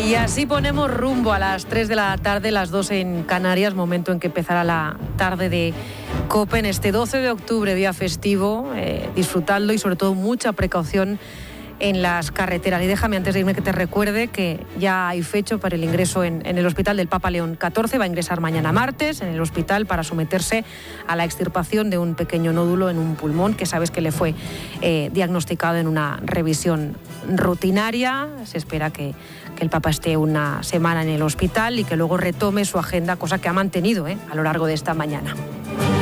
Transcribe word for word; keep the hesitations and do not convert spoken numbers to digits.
Y así ponemos rumbo a las tres de la tarde, las dos en Canarias, momento en que empezará la tarde de COPE en este doce de octubre, día festivo, eh, disfrutando y sobre todo mucha precaución en las carreteras. Y déjame antes de irme que te recuerde que ya hay fecha para el ingreso en, en el hospital del Papa León catorce. Va a ingresar mañana martes en el hospital para someterse a la extirpación de un pequeño nódulo en un pulmón que sabes que le fue eh, diagnosticado en una revisión rutinaria. Se espera que, que el Papa esté una semana en el hospital y que luego retome su agenda, cosa que ha mantenido eh, a lo largo de esta mañana.